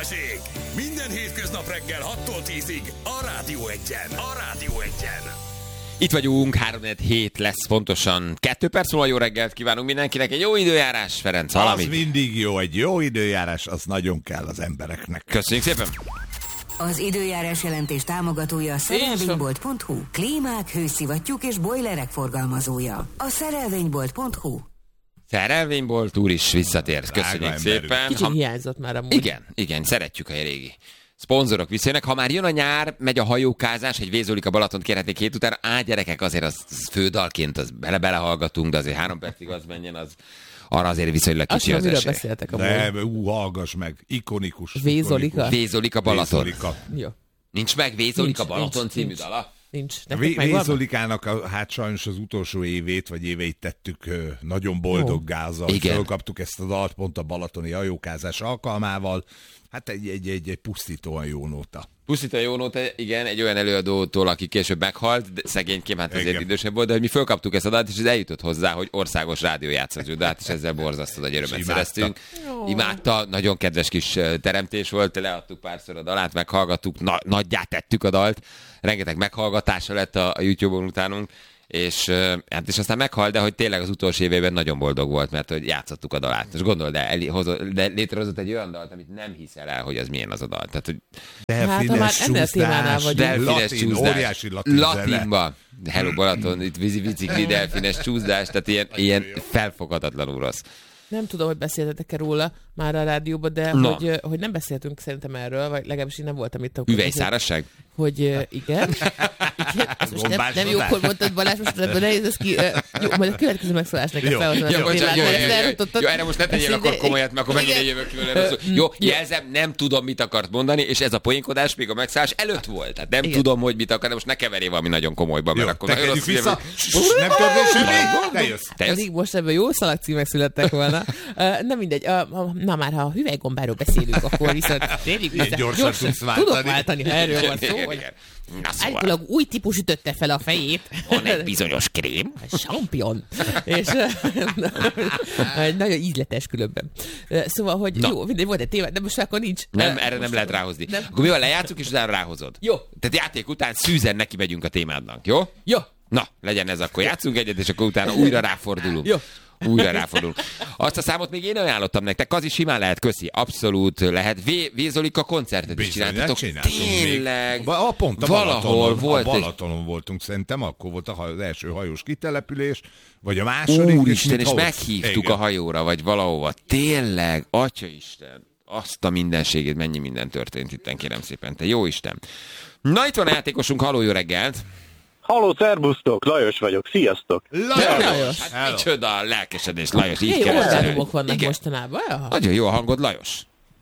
Balázsék! Minden hétköznap reggel 6-tól 10-ig a Rádió Egyen. A Rádió Egyen. Itt vagyunk, 3-4 lesz pontosan. 2 perc múlva jó reggelt kívánunk mindenkinek. Egy jó időjárás, Ferenc, valamit. Az mindig jó, egy jó időjárás, az nagyon kell az embereknek. Köszönjük szépen! Az időjárás jelentés támogatója a szerelvénybolt.hu. Klímák, hőszivattyúk és bojlerek forgalmazója. A szerelvénybolt.hu. Szerelvénybolt úr is visszatért. Köszönjük szépen. Kicsit hiányzott már amúgy. Igen, szeretjük a régi szponzorok visszajönnek. Ha már jön a nyár, megy a hajókázás, egy Vézolika Balatont kérhetnék hét után. Gyerekek, azért az fődalként az belehallgatunk, de azért 3 percig az menjen, az arra azért viszonylag kicsi az esély. Beszéltek amúgy. De, hallgass meg, ikonikus. Vézolika? Vézolika Balaton. Vézolika. Jó. Nincs meg Vézolika Balaton című dala? Nincs. Vézolikának hát sajnos az utolsó évét, vagy éveit tettük nagyon boldoggá azzal, hogy fölkaptuk ezt a dalt pont a balatoni hajókázás alkalmával. Hát egy pusztítóan jó nóta. Pusztítóan jó nóta, igen, egy olyan előadótól, aki később meghalt, de szegényként hát azért idősebb volt, de hogy mi fölkaptuk ezt a dalt, és ez eljutott hozzá, hogy országos rádiójátszató dalt, és ezzel borzasztó nagy örömet szereztünk. Imádta, nagyon kedves kis teremtés volt, leadtuk párszor a dalát, meghallgattuk, nagyját tettük a dalt, rengeteg meghallgatása lett a YouTube-on utánunk, és aztán meghalt, de hogy tényleg az utolsó évében nagyon boldog volt, mert hogy játszottuk a dalát. És gondold, de létrehozott egy olyan dalt, amit nem hiszel el, hogy az milyen az a dal. Tehát, hogy delfines csúszdás, latin, óriási latin latinba. Hello Balaton, itt bicikli, delfines csúszdás, tehát ilyen felfoghatatlanul rossz. Nem tudom, hogy beszéltetek-e róla már a rádióban, de hogy nem beszéltünk szerintem erről, vagy legalábbis én nem voltam itt. Üvelyszárasság? Hogy igen. Most nem jókor mondtad, Balázs, most ebből nehéz ez ki. Jó, majd a következő megszólás neked felhozom. Jó, erre most ne tegyél akkor komolyat, mert akkor megint jövök különre. Jó, jelzem, nem tudom, mit akart mondani, és ez a poénkodás még a megszállás előtt volt. Tehát nem tudom, hogy mit akar, de most ne keverjél valami nagyon komolyba, mert akkor nagyon rossz. Vissza. Nem történt semmi? Ne jössz. Pedig most ebből jó szalagcímek születtek volna. Nem mindegy. Na már, ha a hüvelygombáról beszélünk, akkor viszont gyorsan tudsz váltani. Tudok váltani, ha erről van szó. Állítólag új típus ütötte fel a fejét. Van egy bizonyos krém. Champion. És nagyon ízletes különben. Szóval, hogy jó, mindegy, volt egy téma, de most akkor nincs. Nem, erre nem lehet ráhozni. Akkor mi van, lejátszuk, és utána ráhozod. Jó. Tehát játék után szűzen neki megyünk a témádnak, jó? Jó. Na, legyen ez, akkor játszunk egyet, és akkor utána újra ráfordulunk. Jó. Újra ráfordulunk. Azt a számot még én ajánlottam nektek, Kazi, simán lehet, köszi. Abszolút lehet. Vézolika koncertet is csináltatok. Tényleg. Pont valahol volt. A Balatonon voltunk, szerintem akkor volt az első hajós kitelepülés, vagy a második. Úristen, és meghívtuk a hajóra, vagy valahova. Tényleg, Atyaisten. Azt a mindenségét, mennyi minden történt itten, kérem szépen. Te jó Isten. Na, itt van a játékosunk, halló, jó reggelt. Halló, szervusztok, Lajos vagyok, sziasztok! Lajos! Hát micsoda lelkesedés, Lajos, így kell. orgánumok vannak mostanában. Nagyon jó a hangod, Lajos.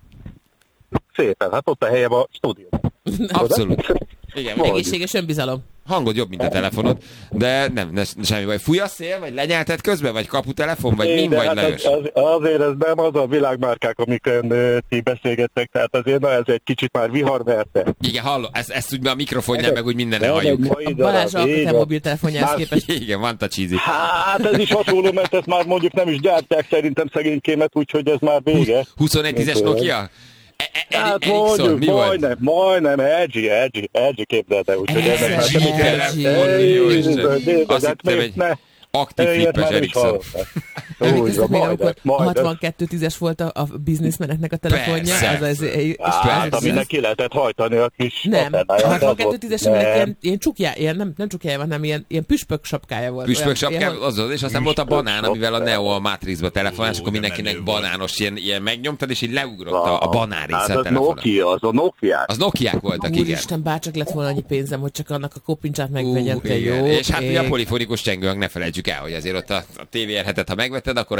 Szépen, hát ott a helyem a stúdióban. Abszolút. Igen, egészséges önbizalom. Hangod jobb, mint a telefonod, de nem semmi baj. Fúj a szél, vagy lenyelted közben, vagy kaputelefon, vagy mi vagy, hát Lajos? Azért ez nem az a világmárkák, amiken ti beszélgettek, tehát azért ez egy kicsit már viharverte. Igen, hallom, ezt úgy a mikrofonján, meg úgy mindenen halljuk. A Balázs alkotás mobiltelefonjához képest. Igen, van a cheesy. Hát ez is hasonló, mert ezt már mondjuk nem is gyártják szerintem szegénykémet, úgyhogy ez már vége. 2110-es Nokia? Hát mondjuk, majdnem, LG képzelte, úgyhogy ennek már LG telefon, azt hittem egy aktív flippes Ericsson. Emlékeztek még, amikor 6210-es volt a bizniszmeneknek a telefonja? Hát, aminek ki lehetett hajtani a kis... Nem, a 6210-es ilyen csukjája, nem csukjája, hanem ilyen püspök sapkája volt. Püspök sapkája, az, és aztán volt a banán, amivel a Neo a Matrixba telefonás, akkor mindenkinek banános ilyen megnyomtad, és így leugrott a banánrésze a telefonon. Az a Nokiák. Az Nokiák voltak, igen. Úristen, bárcsak lett volna annyi pénzem, hogy csak annak a koppincsát megvegyen, te jó. És hát ugye a polifonikus csengőnek ne felejtsük el, hogy azért ott a TVR-hetet, ha megvetted, akkor a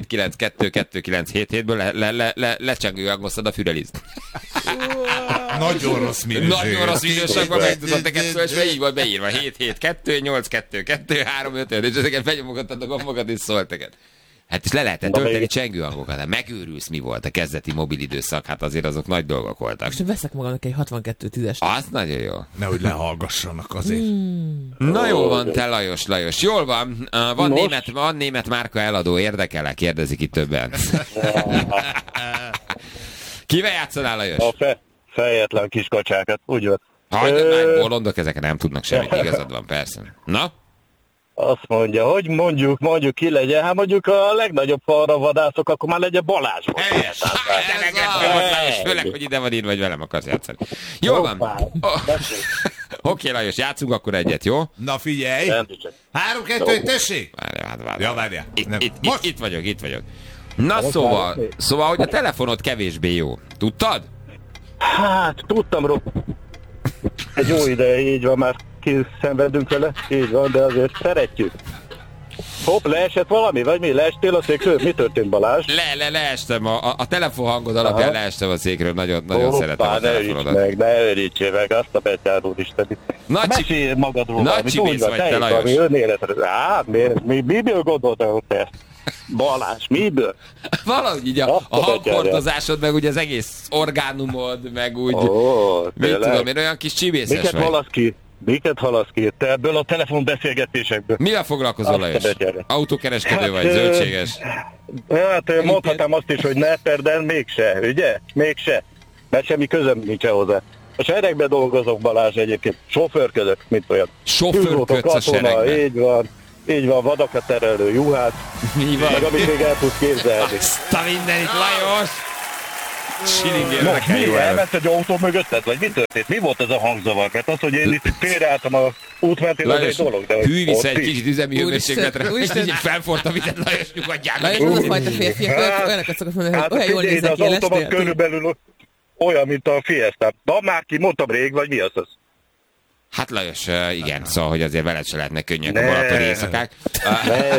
7-7-9-2-2-9-7-7-ből lecsengő aggosztad a fürelizt. Nagyon rossz minőség. Nagyon rossz minőségben meg tudod neked szólni, és így volt beírva 7-7-2-8-2-2-3-5, és ezeket benyomogattad a gombokat, és szólt neked. Hát és le lehetett tölteni csengőhangokat. Hát megőrülsz, mi volt a kezdeti mobil időszak, hát azért azok nagy dolgok voltak. Most veszek magamnak egy 6210-est. Az nagyon jó. Nehogy lehallgassanak azért. Na jó van, te Lajos. Jól van. Van német márka eladó, érdekel-e? Kérdezik itt többen. Kivel játszanál, Lajos? A fejetlen kis kacsákat, úgy van. Hagyd, bolondok, ezek nem tudnak semmit, igazad van, persze. Na? Azt mondja, hogy mondjuk ki legyen, hát mondjuk a legnagyobb falra vadászok, akkor már legyen Balázs. Helyes! Főleg, hogy ide van írva, vagy velem akarsz játszani. Jó van. Oké, Lajos, játszunk akkor egyet, jó? Na figyelj! 3-2, tessék! Várjál. Itt vagyok. Na szóval, hogy a telefonod kevésbé jó. Tudtad? Hát, tudtam, egy jó ideje, így van, már kiszenvedünk vele, így van, de azért szeretjük. Hopp, leesett valami, vagy mi? Leestél a székről? Mi történt, Balázs? Leestem, a telefonhangod alapján leestem a székről, nagyon szeretem a telefonodat. Ne öríts meg, azt a betyárul Isteni. Mesélj magadról valami. Nagy csibész vagy te, Lajos. Miből gondoltad ezt? Balázs, miből? Valahogy így a hangkordozásod, meg ugye az egész orgánumod, meg úgy, mit tudom én, olyan kis csibészes vagy. Miket halasz ki? Te ebből a telefonbeszélgetésekből. Mivel foglalkozol, Lajos? Autókereskedő vagy, zöldséges? Hát mondhatnám azt is, hogy netter, de mégse, ugye? Mégse. Mert semmi közöm nincs hozzá. A seregbe dolgozok, Balázs, egyébként. Sofőrködök, mint olyan. Sofőrködsz a seregbe? Így van, vadakat terelő juhát. Mi van? Meg amit még el tudsz képzelni. Azt a mindenit, Lajos! Mi? Elment egy autó mögötted? Vagy mi történt? Mi volt ez a hangzavar? Mert az, hogy én itt félreálltam a út mentén, az egy dolog. Hűj vissza egy kicsit üzemi hőmérsékletre, és így felforrt a vizet, Lajos, nyugodjál meg. Lajos, az a fajta férfiak, olyanokat szokott mondani, hogy olyan jól nézek ki, az automat körülbelül olyan, mint a Fiesta. Na már ki, mondtam rég, vagy mi az az? Hát Lajos, igen, szóval, hogy azért veled se lehetnek könnyek a balaton éjszakák. Ne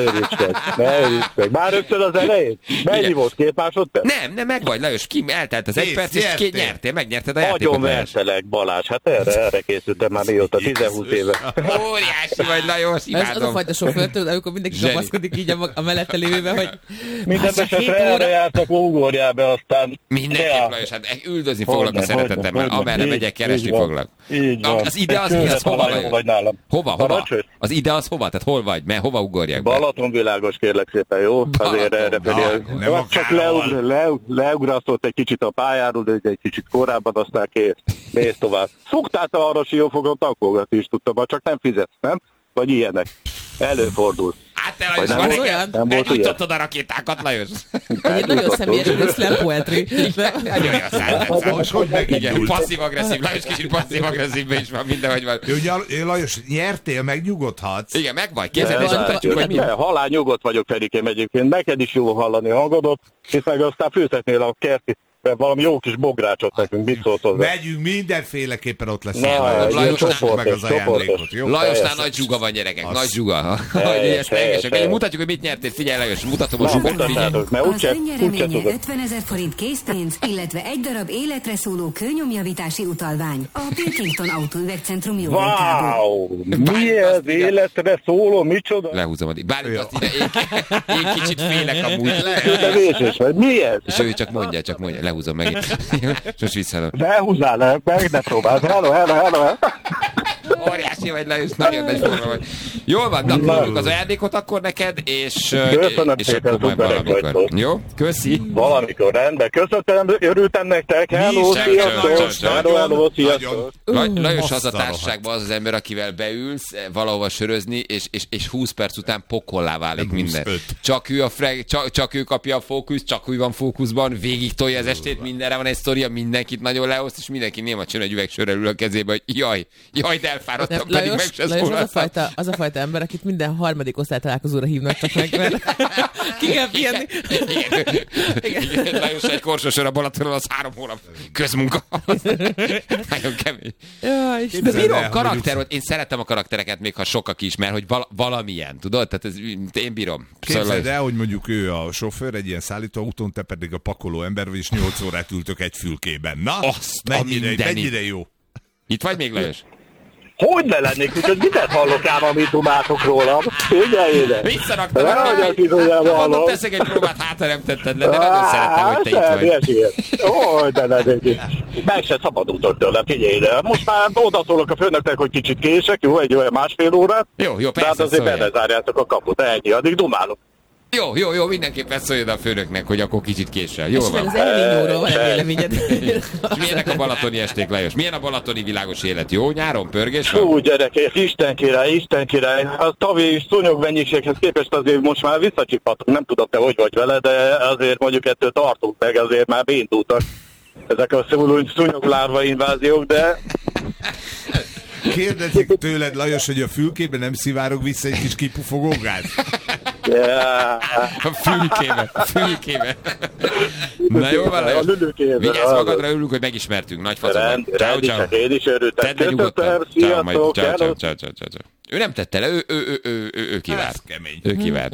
őrüsd. Már rögtön az elején? Mennyi volt? 2 másodperc? Nem, meg vagy, Lajos, eltelt az 1 perc, és megnyerted a játékot. Nagyon verselek, Balázs, hát erre készültem már mióta, 10-20 éve. Óriási vagy, Lajos, imádom. Ez az a fajta sofőrtől, amikor mindenki kapaszkodik így a mellette lévőben, hogy... Minden esetre erre jártak, ugorjál be, aztán... Mindenképp, Lajos, hát üldözni foglak a szeretetemmel, amerre megyek, keresni foglak. Az ide az mi, az hova, Lajos? Hova? Az ide az hova? Tehát hol vagy? Mert hova ugorjak be? Balatonvilágos, kérlek szépen, jó? Azért erre pedig... Csak leugrasztott egy kicsit a pályáról, de egy kicsit korábban, aztán mész tovább. Szoktál te arra siófogon tankolgatni is tudtam, csak nem fizetsz, nem? Vagy ilyenek. Előfordul. Hát te, Lajos, megnyitottad a rakétákat, Lajos. Egy nagyon személyes slam poetry. Nagyon jó szállás. Hogy megint passzív-agresszív, Lajos kicsit passzív-agresszívben is van, mindenhogy van. Lajos, nyertél, megnyugodhatsz. Igen, meg vagy. Kézzel is mutatjuk, hogy mi. Halál nyugodt vagyok, Ferikém, egyébként. Neked is jó hallani a hangodot, és meg aztán fűzhetnél a kerti valami jó kis bográcsot nekünk, mit szólsz hozzá? Megyünk, mindenféleképpen ott lesz. Meg az ajándékot, jó? Lajosnál nagy zsuga van, gyerekek, nagy zsuga. Mutatjuk, hogy mit nyertél, figyelj, Lajos, mutatom a zsugát. Az önnyereménye 50 000 forint készpénz, illetve egy darab életre szóló kőnyomjavítási utalvány a Pilkington Autóüvegcentrum jóvoltából. Wow! Mi ez életre szóló, micsoda? Lehúzom addig. Bármint azt ide, én kicsit félek amúgy. De vészes vagy, mi ez? És ő csak mondja, lehúzom meg itt. Most visszalom. Ne húzzál le, meg ne próbáld. Hello. Óriási vagy, Lajos, nagyon nagy forma vagy. Jól van, küldjük az ajándékot akkor neked, és akkor majd valamikor. Jó? Köszi. Valamikor, rendben. Köszönöm, örültem nektek. Hello, sziasztok. Lajos az a társaságban az ember, akivel beülsz valahova sörözni, és 20 perc után pokollá válik minden. Csak ő kapja a fókusz, csak úgy van fókuszban, végig tolja az estét, mindenre van egy sztoria, mindenkit nagyon leoszt, és mindenki néma csön egy üveg sörrel ül a kezébe, hogy jaj, de elfáradtam, pedig meg se szólaltam. Az a fajta ember, akit minden harmadik osztálytalálkozóra hívnak csak meg, mert ki kell pihenni. Igen. Lajos egy korsósör a Balatonon, az 3 hónap közmunka. Nagyon kemény. De bírom karakter, én szeretem a karaktereket, még ha sokak is, mert hogy valamilyen, tudod? Tehát én bírom. Képzeld el, hogy mondjuk ő a sofőr, egy ilyen szállítóautón, te pedig a pakoló ember, vagyis 8 órát ültök egy fülkében. Na, mennyire jó. Itt vagy még, Lajos? Hogy ne lennék, úgyhogy miket hallok ám, amit dumáltok rólam? Figyelj ide! Visszaraktam, mondom, teszek egy próbát, hát nem tetted le, de nagyon szerettem, hogy te itt vagy. Ó, de lennék. Meg se szabadultok tőle, figyelj ide. Most már odaszólok a főnöknek, hogy kicsit kések, jó, egy olyan 1,5 órát. Jó, persze. De hát azért benne zárjátok a kaput, ennyi, addig dumálok. Jó, mindenképpen szóljon a főnöknek, hogy akkor kicsit késsel. Jól van. Az Elvinyóról van egy véleményed. Milyenek a balatoni esték, Lajos? Milyen a balatoni világos élet? Jó nyáron? Pörgés van? Hú, gyerekek, Isten király. A tavi szúnyog mennyiséghez képest azért most már visszacsipatok. Nem tudom, te hogy vagy vele, de azért mondjuk ettől tartunk meg, azért már bénultak ezek a szúnyoglárva inváziók, de... Kérdezik tőled, Lajos, hogy a fülkében nem szivárog vissza egy kis kipufogógáz? A fülkébe. Na jó van, Lajos. Vigyázz magadra, örülünk, hogy megismertünk. Nagy facon. Ciao. Én is örültem. Tedd le nyugodtan. Ciao. Ő nem tette le, ő kivárt. Ő kivárt.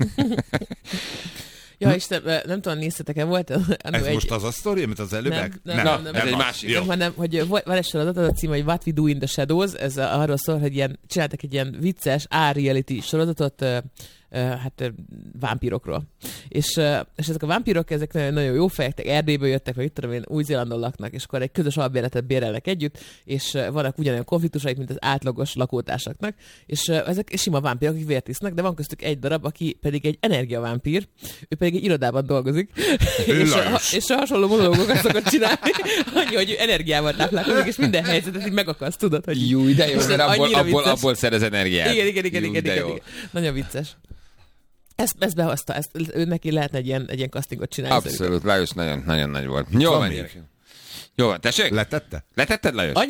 Ja, Isten, nem tudom, néztetek-e, volt ez most az a sztori, amit az előbb? Nem, ez egy másik. Hanem, hogy van egy sorozat, az a cím, hogy What We Do in the Shadows, ez arról szól, hogy csináltak egy ilyen vicces reality sorozatot, vámpírokról. És ezek a vámpírok, ezek nagyon jó fejek, Erdélyből jöttek, vagy itt tudom én, Új-Zélandon laknak, és akkor egy közös albérletet bérelnek együtt, és vannak ugyanolyan konfliktusaik, mint az átlagos lakótársaknak, és ezek sima vámpírok, akik vért isznak, de van köztük egy darab, aki pedig egy energiavámpír, ő pedig egy irodában dolgozik, és hasonló monológokat szokott csinálni, annyi, hogy energiával táplálkozik, és minden helyzetet így megakaszt, tudod, hogy... Jó, de jó, abból szerez energiát. Igen. Nagyon vicces. Ezt behozta, ő neki lehetne egy ilyen castingot csinálni. Abszolút, Lajos nagyon nagy volt. Jó van, tessék? Letetted, Lajos?